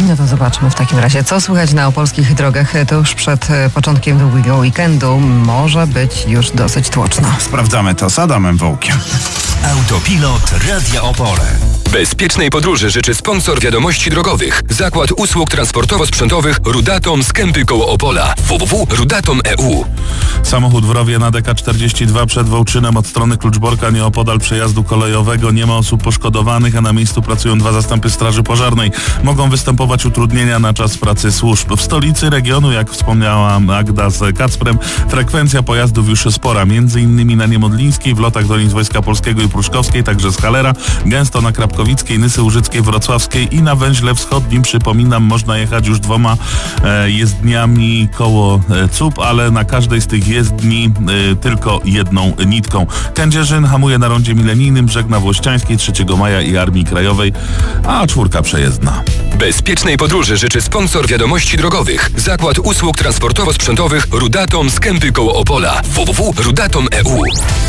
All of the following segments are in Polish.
No to zobaczmy w takim razie, co słychać na opolskich drogach. Tuż przed początkiem długiego weekendu może być już dosyć tłoczno. Sprawdzamy to z Adamem Wołkiem. Autopilot Radia Opole. Bezpiecznej podróży życzy sponsor wiadomości drogowych. Zakład usług transportowo-sprzętowych Rudatom z Kępy koło Opola. www.rudatom.eu. Samochód w rowie na DK42 przed Wołczynem od strony Kluczborka nieopodal przejazdu kolejowego. Nie ma osób poszkodowanych, a na miejscu pracują 2 zastępy straży pożarnej. Mogą występować utrudnienia na czas pracy służb. W stolicy regionu, jak wspomniała Magda z Kacprem, frekwencja pojazdów już spora. Między innymi na Niemodlińskiej, w lotach do linii Wojska Polskiego i Pruszkowskiej, także z Halera, gęsto na Krapkowickiej, Nysy Łużyckiej, Wrocławskiej i na węźle wschodnim. Przypominam, można jechać już 2 jezdniami koło CUP, ale na każdej z tych jezdni tylko jedną nitką. Kędzierzyn hamuje na rondzie milenijnym, brzeg na Włościańskiej, 3 Maja i Armii Krajowej, a 4 przejezdna. Bezpiecznej podróży życzy sponsor wiadomości drogowych. Zakład usług transportowo-sprzętowych Rudatom z Kępy koło Opola. www.rudatom.eu.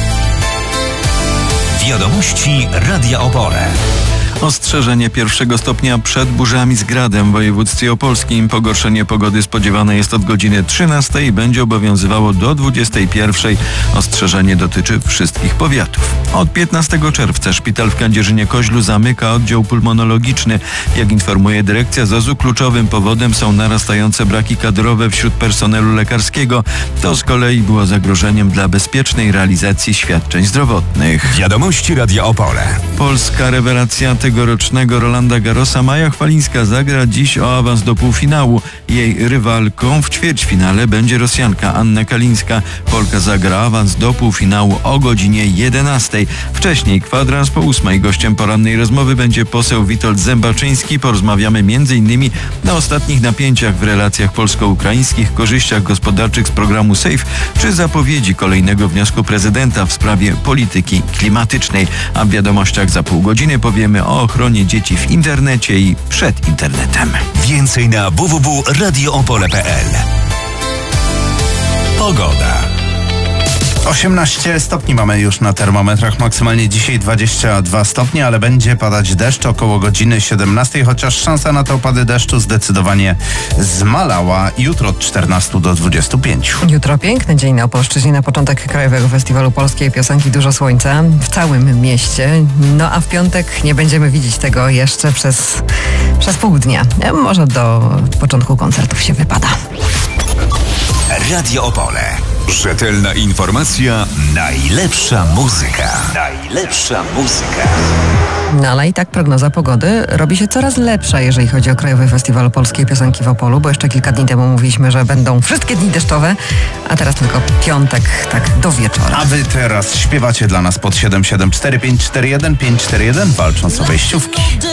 Wiadomości Radia Opole. Ostrzeżenie 1 stopnia przed burzami z gradem w województwie opolskim. Pogorszenie pogody spodziewane jest od godziny 13 i będzie obowiązywało do 21. Ostrzeżenie dotyczy wszystkich powiatów. Od 15 czerwca szpital w Kędzierzynie-Koźlu zamyka oddział pulmonologiczny. Jak informuje dyrekcja ZOZ-u, kluczowym powodem są narastające braki kadrowe wśród personelu lekarskiego. To z kolei było zagrożeniem dla bezpiecznej realizacji świadczeń zdrowotnych. Wiadomości Radia Opole. Polska rewelacja tegorocznego Rolanda Garrosa Maja Chwalińska zagra dziś o awans do półfinału. Jej rywalką w ćwierćfinale będzie Rosjanka Anna Kalińska. Polka zagra awans do półfinału o godzinie 11. Wcześniej kwadrans po 8. Gościem porannej rozmowy będzie poseł Witold Zębaczyński. Porozmawiamy m.in. na ostatnich napięciach w relacjach polsko-ukraińskich, korzyściach gospodarczych z programu SAFE czy zapowiedzi kolejnego wniosku prezydenta w sprawie polityki klimatycznej. A w wiadomościach za pół godziny powiemy o ochronie dzieci w internecie i przed internetem. Więcej na www.radioopole.pl. Pogoda. 18 stopni mamy już na termometrach, maksymalnie dzisiaj 22 stopnie, ale będzie padać deszcz około godziny 17, chociaż szansa na te opady deszczu zdecydowanie zmalała. Jutro od 14 do 25. Jutro piękny dzień na Opolszczyźnie, na początek Krajowego Festiwalu Polskiej Piosenki Dużo Słońca w całym mieście. No a w piątek nie będziemy widzieć tego jeszcze przez pół dnia. Może do początku koncertów się wypada. Radio Opole. Rzetelna informacja, najlepsza muzyka. Najlepsza muzyka. No ale i tak prognoza pogody robi się coraz lepsza, jeżeli chodzi o Krajowy Festiwal Polskiej Piosenki w Opolu, bo jeszcze kilka dni temu mówiliśmy, że będą wszystkie dni deszczowe, a teraz tylko piątek, tak do wieczora. A wy teraz śpiewacie dla nas pod 774 541 541, walcząc o wejściówki.